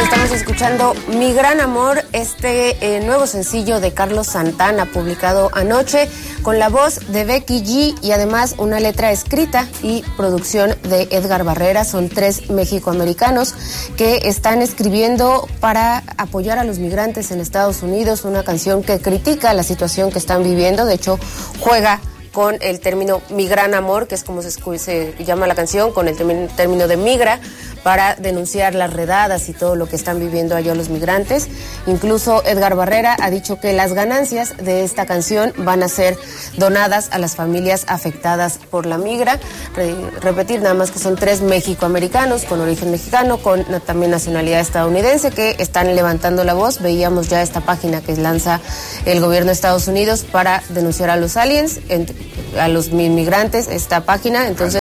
Estamos escuchando Mi Gran Amor, nuevo sencillo de Carlos Santana, publicado anoche, con la voz de Becky G y además una letra escrita y producción de Edgar Barrera. Son 3 mexicoamericanos que están escribiendo para apoyar a los migrantes en Estados Unidos, una canción que critica la situación que están viviendo. De hecho, juega con el término Mi Gran Amor, que es como se llama la canción, con el término de migra, para denunciar las redadas y todo lo que están viviendo allá los migrantes. Incluso Edgar Barrera ha dicho que las ganancias de esta canción van a ser donadas a las familias afectadas por la migra. Repetir nada más que son 3 mexicoamericanos con origen mexicano, con también nacionalidad estadounidense, que están levantando la voz. Veíamos ya esta página que lanza el gobierno de Estados Unidos para denunciar a los aliens, a los migrantes, esta página. Entonces,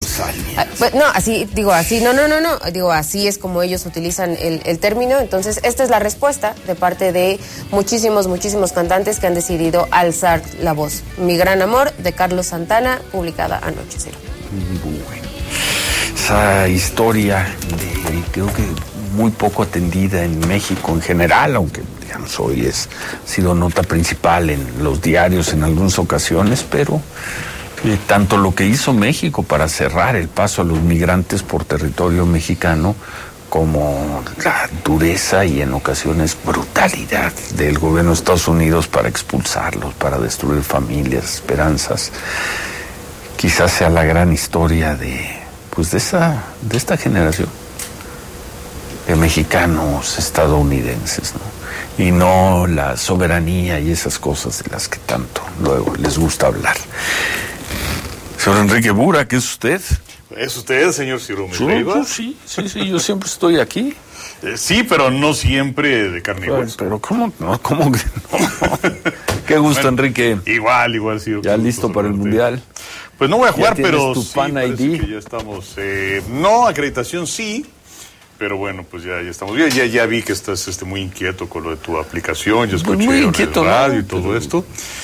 así es como ellos utilizan el término. Entonces, esta es la respuesta de parte de muchísimos cantantes que han decidido alzar la voz. Mi Gran Amor, de Carlos Santana, publicada anoche. Ciro. Bueno, esa historia creo que muy poco atendida en México en general, aunque digamos hoy ha sido nota principal en los diarios en algunas ocasiones, pero tanto lo que hizo México para cerrar el paso a los migrantes por territorio mexicano, como la dureza y en ocasiones brutalidad del gobierno de Estados Unidos para expulsarlos, para destruir familias, esperanzas, quizás sea la gran historia de esta generación de mexicanos estadounidenses, ¿no? Y no la soberanía y esas cosas de las que tanto luego les gusta hablar. Señor Enrique Burak, ¿qué es usted? ¿Es usted, señor Ciro Leiva? Sí, yo siempre estoy aquí. Sí, pero no siempre de carne y hueso. Pero ¿cómo que no? Qué gusto, bueno, Enrique. Igual, Ciro. ¿Ya listo para el Mundial? Pues no voy a jugar, pero sí, Pan ID? Que ya estamos. No, acreditación sí, pero bueno, pues ya estamos bien. Ya vi que estás muy inquieto con lo de tu aplicación. Yo escuché muy inquieto, el radio y todo esto.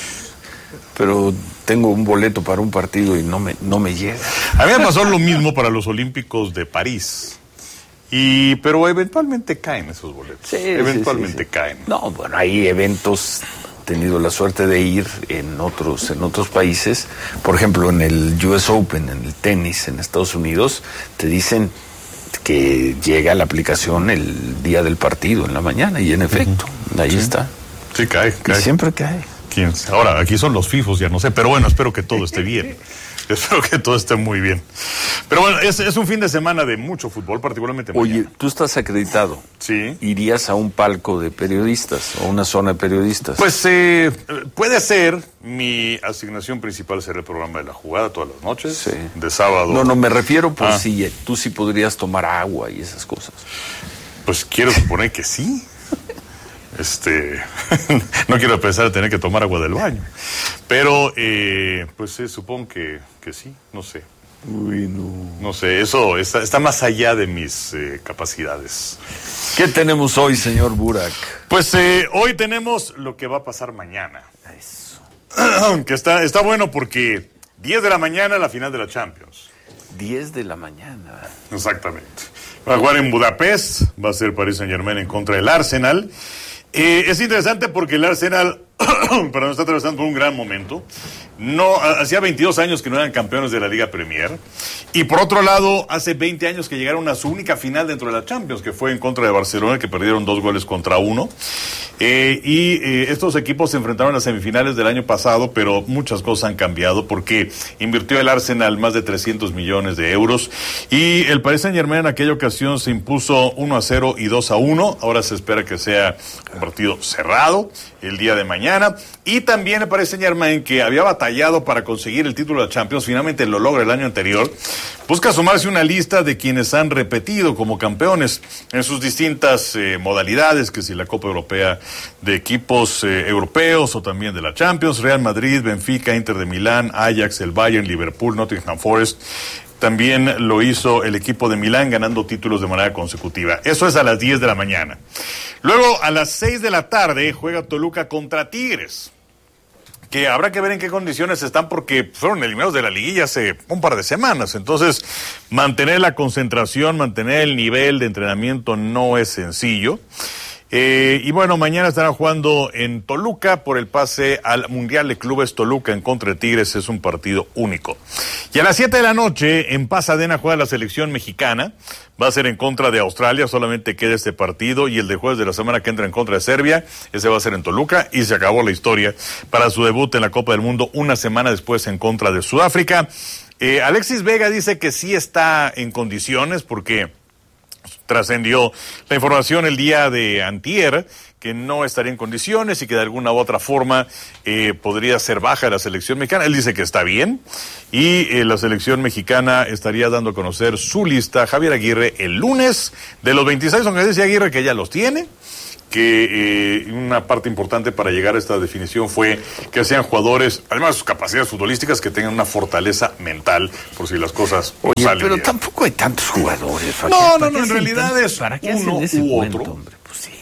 Pero tengo un boleto para un partido y no me llega. A mí me pasó lo mismo para los Olímpicos de París. Pero eventualmente caen esos boletos. Sí, eventualmente caen. No, bueno, hay eventos, he tenido la suerte de ir en otros países. Por ejemplo, en el US Open, en el tenis en Estados Unidos, te dicen que llega la aplicación el día del partido, en la mañana, y en efecto, ahí está. Sí, cae. Y siempre cae. Ahora, aquí son los FIFOs, ya no sé, pero bueno, espero que todo esté bien. Espero que todo esté muy bien. Pero bueno, es un fin de semana de mucho fútbol, particularmente mañana. Oye, tú estás acreditado. Sí. ¿Irías a un palco de periodistas o una zona de periodistas? Pues puede ser. Mi asignación principal será el programa de La Jugada todas las noches, sí, de sábado. No, me refiero por si tú sí podrías tomar agua y esas cosas. Pues quiero suponer que sí. No quiero pensar en tener que tomar agua del baño. Pero, supongo que sí, no sé. Uy, no. No sé, eso está más allá de mis capacidades. ¿Qué tenemos hoy, señor Burak? Pues hoy tenemos lo que va a pasar mañana. Eso. Que está bueno porque 10 de la mañana la final de la Champions. 10 de la mañana. Exactamente. Va a jugar en Budapest, va a ser Paris Saint-Germain en contra del Arsenal. Es interesante porque el Arsenal está atravesando por un gran momento. Hacía 22 años que no eran campeones de la Liga Premier. Y por otro lado, hace 20 años que llegaron a su única final dentro de la Champions, que fue en contra de Barcelona, que perdieron 2-1. Estos equipos se enfrentaron en las semifinales del año pasado, pero muchas cosas han cambiado porque invirtió el Arsenal más de 300 millones de euros. Y el Paris Saint-Germain en aquella ocasión se impuso 1-0 y 2-1. Ahora se espera que sea un partido cerrado el día de mañana. Y también el Paris Saint-Germain, que había batallado para conseguir el título de la Champions, finalmente lo logra el año anterior. Busca sumarse una lista de quienes han repetido como campeones en sus distintas modalidades, que si la Copa Europea de equipos europeos o también de la Champions, Real Madrid, Benfica, Inter de Milán, Ajax, el Bayern, Liverpool, Nottingham Forest. También lo hizo el equipo de Milán, ganando títulos de manera consecutiva. Eso es a las 10 de la mañana. Luego, a las 6 de la tarde, juega Toluca contra Tigres. que habrá que ver en qué condiciones están porque fueron eliminados de la liguilla hace un par de semanas. Entonces, mantener la concentración, mantener el nivel de entrenamiento no es sencillo. Y bueno, mañana estarán jugando en Toluca por el pase al Mundial de Clubes. Toluca en contra de Tigres es un partido único. Y a las 7 de la noche en Pasadena juega la selección mexicana. Va a ser en contra de Australia, solamente queda este partido, y el de jueves de la semana que entra en contra de Serbia, ese va a ser en Toluca, y se acabó la historia para su debut en la Copa del Mundo una semana después en contra de Sudáfrica. Alexis Vega dice que sí está en condiciones porque trascendió la información el día de antier que no estaría en condiciones y que de alguna u otra forma podría ser baja de la selección mexicana. Él dice que está bien y la selección mexicana estaría dando a conocer su lista, Javier Aguirre, el lunes de los 26, aunque dice Aguirre que ya los tiene, que una parte importante para llegar a esta definición fue que sean jugadores, además de sus capacidades futbolísticas, que tengan una fortaleza mental por si las cosas salen pero bien. tampoco hay tantos jugadores. No, en realidad es uno u otro. Hombre? Pues sí.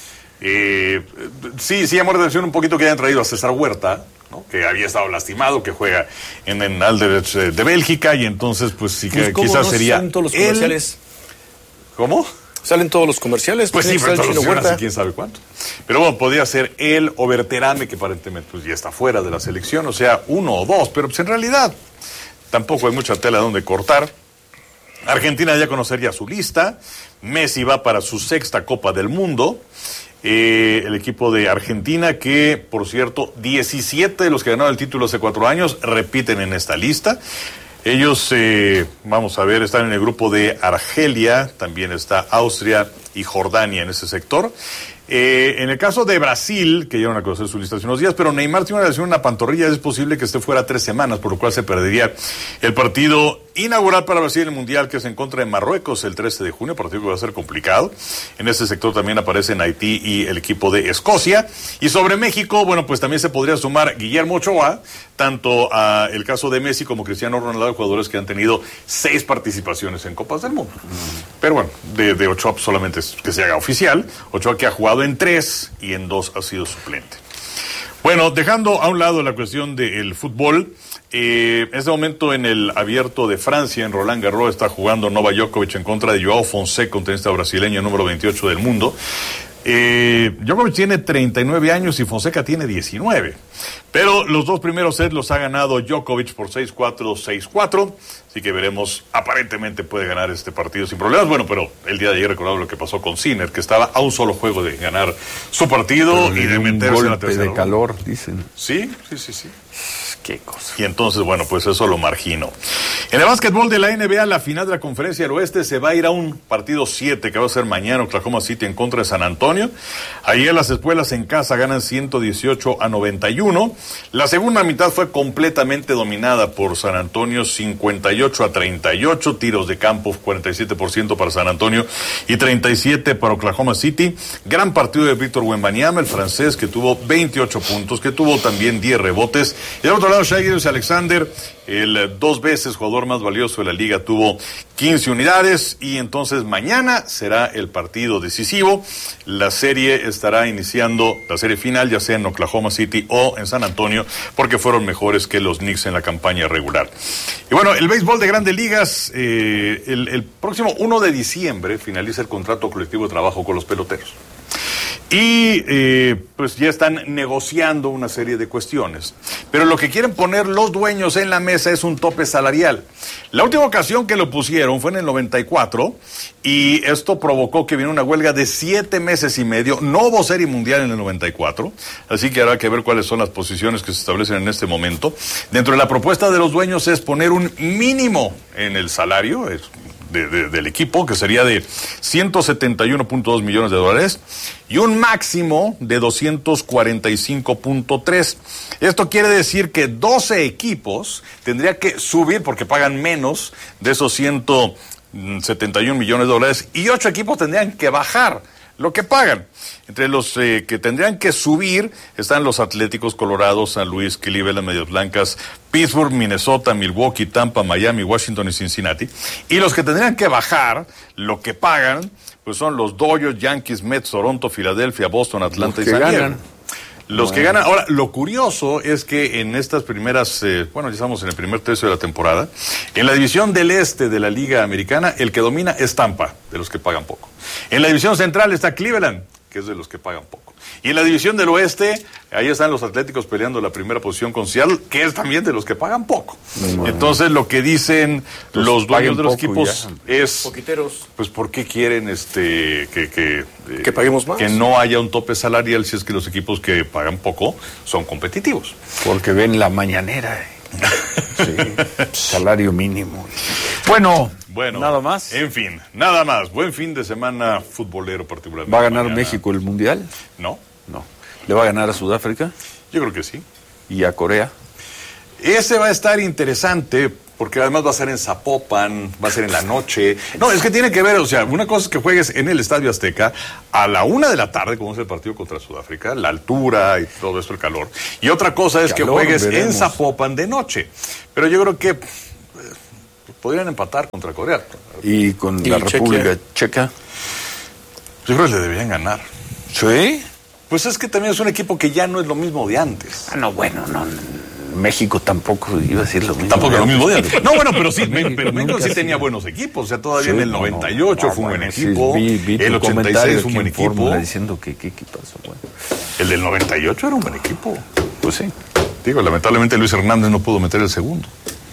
Sí, llamó la atención un poquito que hayan traído a César Huerta, ¿no? Que había estado lastimado, que juega en Anderlecht de Bélgica, y entonces pues sí que quizás sería salen todos los comerciales. ¿Cómo? Salen todos los comerciales. Pues sí, pero el Chino Huerta. quién sabe cuánto. Pero bueno, podría ser él o Berterame, que aparentemente pues ya está fuera de la selección, o sea, uno o dos, pero pues en realidad tampoco hay mucha tela donde cortar. Argentina ya conocería su lista. Messi va para su 6ª Copa del Mundo. El equipo de Argentina, que por cierto 17 de los que ganaron el título hace 4 años repiten en esta lista. Ellos, vamos a ver, están en el grupo de Argelia, también está Austria y Jordania en ese sector. En el caso de Brasil, que dieron a conocer su lista hace unos días, pero Neymar tiene una lesión en la pantorrilla, es posible que esté fuera 3 semanas, por lo cual se perdería el partido inaugural para Brasil en el Mundial, que es en contra de Marruecos el 13 de junio, partido que va a ser complicado. En ese sector también aparecen Haití y el equipo de Escocia. Y sobre México, bueno, pues también se podría sumar Guillermo Ochoa, tanto a el caso de Messi como Cristiano Ronaldo, jugadores que han tenido 6 participaciones en Copas del Mundo. Pero bueno, de Ochoa solamente es que se haga oficial. Ochoa que ha jugado en 3 y en 2 ha sido suplente. Bueno, dejando a un lado la cuestión del fútbol, en este momento en el Abierto de Francia, en Roland Garros, está jugando Novak Djokovic en contra de Joao Fonseca, un tenista brasileño número 28 del mundo. Djokovic tiene 39 años y Fonseca tiene 19. Pero los 2 primeros sets los ha ganado Djokovic por 6-4, 6-4. Así que veremos, aparentemente puede ganar este partido sin problemas. Bueno, pero el día de ayer recordaba lo que pasó con Sinner, que estaba a un solo juego de ganar su partido y de meterse en la tercera. De calor, dicen. Sí. Qué cosa. Y entonces, bueno, pues eso lo margino. En el básquetbol de la NBA, la final de la Conferencia del Oeste se va a ir a un partido 7 que va a ser mañana, Oklahoma City en contra de San Antonio. Ayer las espuelas en casa ganan 118-91. La segunda mitad fue completamente dominada por San Antonio, 58-38, tiros de campo 47% para San Antonio y 37% para Oklahoma City. Gran partido de Víctor Wembanyama, el francés, que tuvo 28 puntos, que tuvo también 10 rebotes. Y al otro lado, Shai Gilgeous-Alexander, el 2 veces jugador más valioso de la liga, tuvo 15 unidades, y entonces mañana será el partido decisivo. La serie estará iniciando, la serie final, ya sea en Oklahoma City o en San Antonio, porque fueron mejores que los Knicks en la campaña regular. Y bueno, el béisbol de Grandes Ligas, el próximo 1 de diciembre finaliza el contrato colectivo de trabajo con los peloteros. Y pues ya están negociando una serie de cuestiones. Pero lo que quieren poner los dueños en la mesa es un tope salarial. La última ocasión que lo pusieron fue en el 94, y esto provocó que vino una huelga de 7 meses y medio. No hubo serie mundial en el 94, así que habrá que ver cuáles son las posiciones que se establecen en este momento. Dentro de la propuesta de los dueños es poner un mínimo en el salario del equipo, que sería de $171.2 millones, y un máximo de 245.3. Esto quiere decir que 12 equipos tendrían que subir, porque pagan menos de esos 171 millones de dólares, y 8 equipos tendrían que bajar lo que pagan. Entre los que tendrían que subir están los Atléticos, Colorado, San Luis, Cleveland, Medias Blancas, Pittsburgh, Minnesota, Milwaukee, Tampa, Miami, Washington y Cincinnati. Y los que tendrían que bajar lo que pagan, pues son los Dodgers, Yankees, Mets, Toronto, Filadelfia, Boston, Atlanta y San Diego. Los que ganan. Ahora, lo curioso es que en estas primeras, ya estamos en el primer tercio de la temporada, en la división del este de la Liga Americana, el que domina es Tampa, de los que pagan poco. En la división central está Cleveland, que es de los que pagan poco. Y en la división del oeste, ahí están los Atléticos peleando la primera posición con Seattle, que es también de los que pagan poco. Entonces, lo que dicen los dueños de los equipos es... Poquiteros. Pues, ¿por qué quieren que paguemos más? Que no haya un tope salarial si es que los equipos que pagan poco son competitivos. Porque ven la mañanera. Sí, salario mínimo. Bueno, nada más. En fin, nada más. Buen fin de semana futbolero particularmente. ¿Va a ganar México el Mundial? No. ¿Le va a ganar a Sudáfrica? Yo creo que sí. ¿Y a Corea? Ese va a estar interesante porque además va a ser en Zapopan, va a ser en la noche. No, es que tiene que ver, o sea, una cosa es que juegues en el Estadio Azteca a la 1:00 p.m, como es el partido contra Sudáfrica, la altura y todo esto, el calor. Y otra cosa es que juegues en Zapopan de noche. Pero yo creo que podrían empatar contra Corea. ¿Y con la República Checa? Yo creo que le deberían ganar. ¿Sí? Pues es que también es un equipo que ya no es lo mismo de antes. No. México tampoco iba a decir lo mismo. Tampoco lo mismo de antes. No, bueno, pero sí, pero México sí tenía buenos equipos. O sea, todavía en el 98 fue un buen equipo. El 86 fue un buen equipo. Diciendo que qué equipazo, bueno. El del 98 era un buen equipo. Pues sí. Digo, lamentablemente Luis Hernández no pudo meter el segundo.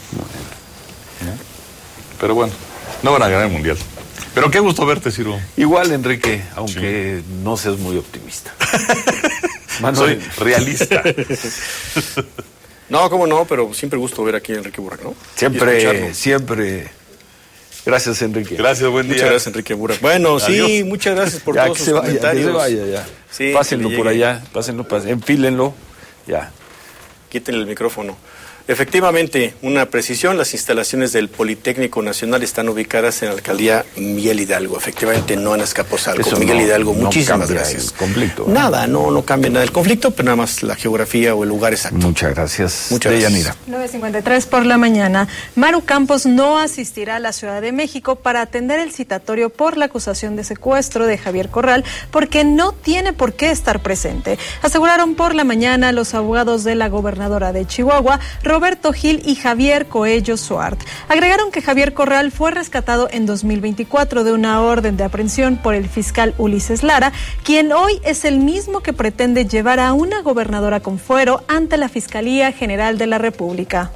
Pero bueno, no van a ganar el Mundial. Pero qué gusto verte, Ciro. Igual, Enrique, aunque no seas muy optimista. Soy realista. No, cómo no, pero siempre gusto ver aquí a Enrique Burak, ¿no? Siempre. Gracias, Enrique. Gracias, buen día. Muchas gracias, Enrique Burak. Bueno, adiós. Sí, muchas gracias por todos sus comentarios. Que se vaya, ya. Sí, pásenlo por allá, enfílenlo, ya. Quítenle el micrófono. Efectivamente, una precisión, las instalaciones del Politécnico Nacional están ubicadas en la alcaldía Miguel Hidalgo, efectivamente no en Azcapotzalco. Miguel Hidalgo, muchísimas gracias. El conflicto. Nada, no cambia nada el conflicto, pero nada más la geografía o el lugar exacto. Muchas gracias. Muchas gracias. 9:53 por la mañana. Maru Campos no asistirá a la Ciudad de México para atender el citatorio por la acusación de secuestro de Javier Corral, porque no tiene por qué estar presente. Aseguraron por la mañana los abogados de la gobernadora de Chihuahua, Roberto Gil y Javier Coello Suart. Agregaron que Javier Corral fue rescatado en 2024 de una orden de aprehensión por el fiscal Ulises Lara, quien hoy es el mismo que pretende llevar a una gobernadora con fuero ante la Fiscalía General de la República.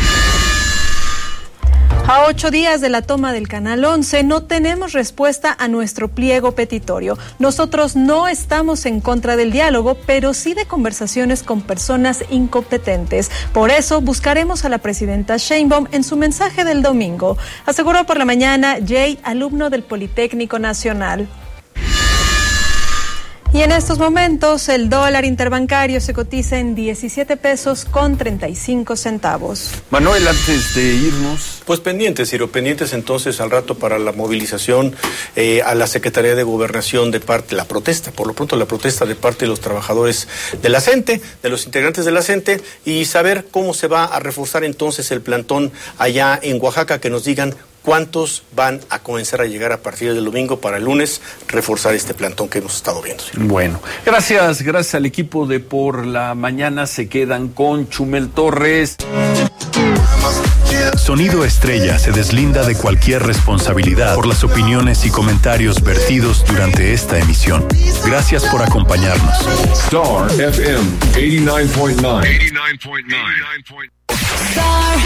A 8 días de la toma del Canal 11, no tenemos respuesta a nuestro pliego petitorio. Nosotros no estamos en contra del diálogo, pero sí de conversaciones con personas incompetentes. Por eso buscaremos a la presidenta Sheinbaum en su mensaje del domingo, aseguró por la mañana Jay, alumno del Politécnico Nacional. Y en estos momentos el dólar interbancario se cotiza en 17 pesos con 35 centavos. Manuel, antes de irnos... Pues pendientes, Ciro, pendientes entonces al rato para la movilización a la Secretaría de Gobernación de parte, la protesta, por lo pronto la protesta de parte de los trabajadores de la CENTE, de los integrantes de la CENTE, y saber cómo se va a reforzar entonces el plantón allá en Oaxaca, que nos digan cuántos van a comenzar a llegar a partir del domingo para el lunes reforzar este plantón que hemos estado viendo. ¿Sí? Bueno, gracias al equipo de Por la Mañana. Se quedan con Chumel Torres. Sonido Estrella se deslinda de cualquier responsabilidad por las opiniones y comentarios vertidos durante esta emisión. Gracias por acompañarnos. Star FM 89.9. Star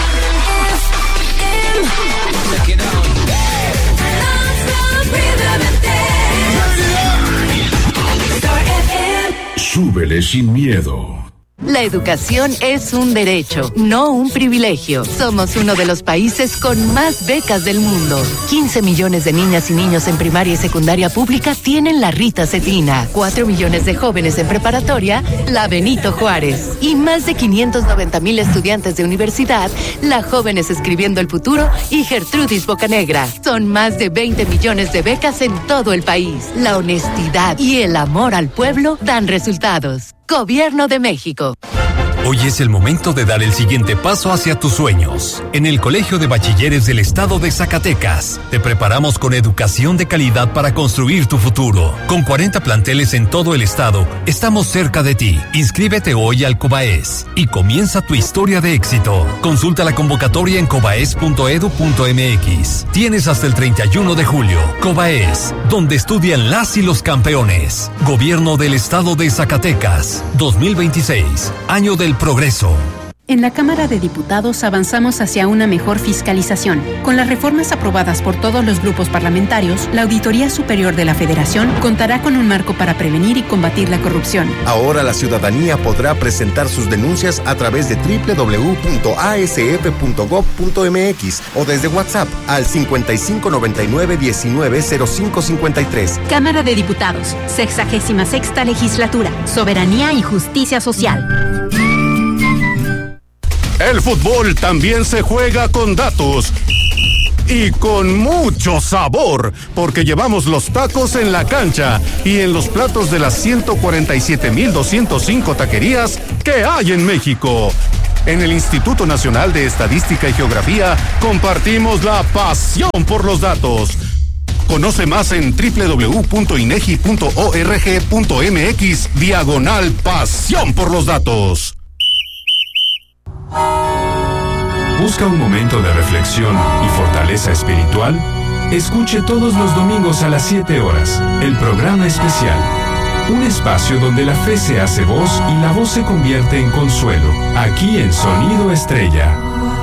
Súbele sin miedo. La educación es un derecho, no un privilegio. Somos uno de los países con más becas del mundo. 15 millones de niñas y niños en primaria y secundaria pública tienen la Rita Cetina. 4 millones de jóvenes en preparatoria, la Benito Juárez. Y más de 590,000 estudiantes de universidad, la Jóvenes Escribiendo el Futuro y Gertrudis Bocanegra. Son más de 20 millones de becas en todo el país. La honestidad y el amor al pueblo dan resultados. Gobierno de México. Hoy es el momento de dar el siguiente paso hacia tus sueños. En el Colegio de Bachilleres del Estado de Zacatecas, te preparamos con educación de calidad para construir tu futuro. Con 40 planteles en todo el estado, estamos cerca de ti. Inscríbete hoy al Cobaes y comienza tu historia de éxito. Consulta la convocatoria en cobaes.edu.mx. Tienes hasta el 31 de julio. Cobaes, donde estudian las y los campeones. Gobierno del Estado de Zacatecas, 2026, año del progreso. En la Cámara de Diputados avanzamos hacia una mejor fiscalización. Con las reformas aprobadas por todos los grupos parlamentarios, la Auditoría Superior de la Federación contará con un marco para prevenir y combatir la corrupción. Ahora la ciudadanía podrá presentar sus denuncias a través de www.asf.gov.mx o desde WhatsApp al 5599-190553. Cámara de Diputados, 66ª Legislatura, Soberanía y Justicia Social. El fútbol también se juega con datos y con mucho sabor, porque llevamos los tacos en la cancha y en los platos de las 147,205 taquerías que hay en México. En el Instituto Nacional de Estadística y Geografía compartimos la pasión por los datos. Conoce más en www.inegi.org.mx/pasión por los datos. ¿Busca un momento de reflexión y fortaleza espiritual? Escuche todos los domingos a las 7 horas el programa especial. Un espacio donde la fe se hace voz y la voz se convierte en consuelo. Aquí en Sonido Estrella.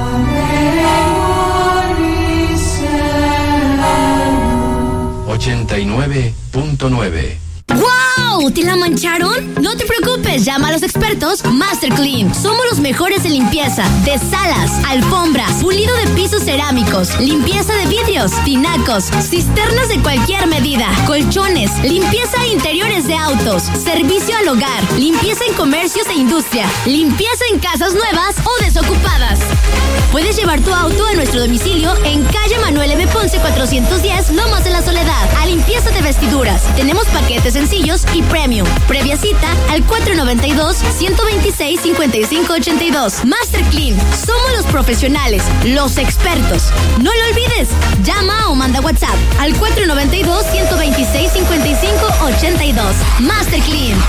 89.9. ¡Wow! ¿Te la mancharon? No te preocupes, llama a los expertos Master Clean. Somos los mejores en limpieza de salas, alfombras, pulido de pisos cerámicos, limpieza de vidrios, tinacos, cisternas de cualquier medida, colchones, limpieza de interiores de autos, servicio al hogar, limpieza en comercios e industria, limpieza en casas nuevas o desocupadas. Puedes llevar tu auto a nuestro domicilio en calle Manuel M. Ponce 410, Lomas de la Soledad, a limpieza de vestiduras. Tenemos paquetes sencillos y premium. Previa cita al 492-126-5582. Master Clean. Somos los profesionales, los expertos. No lo olvides. Llama o manda WhatsApp al 492-126-5582. Master Clean.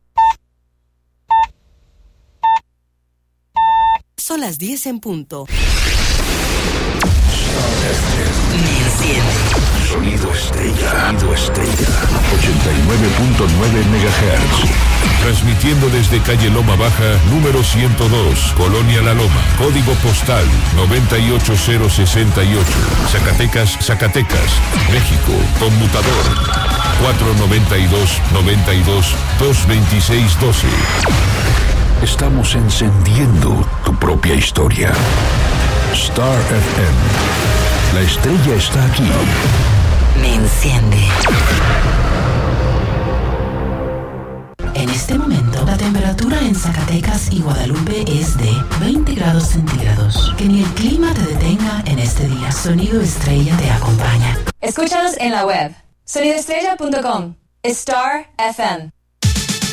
Son las 10 en punto. Sonido Estrella. 89.9 MHz. Transmitiendo desde calle Loma Baja, número 102, Colonia La Loma. Código postal 98068. Zacatecas, México. Conmutador 492-92-226-12. Estamos encendiendo tu propia historia. Star FM. La estrella está aquí. Me enciende. En este momento, la temperatura en Zacatecas y Guadalupe es de 20 grados centígrados. Que ni el clima te detenga en este día. Sonido Estrella te acompaña. Escúchanos en la web sonidoestrella.com. Star FM.